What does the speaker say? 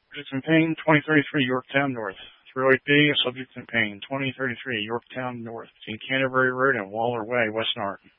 Subject in pain, 2033 Yorktown North. 308B, a subject in pain, 2033 Yorktown North, between Canterbury Road and Waller Way, West Norton.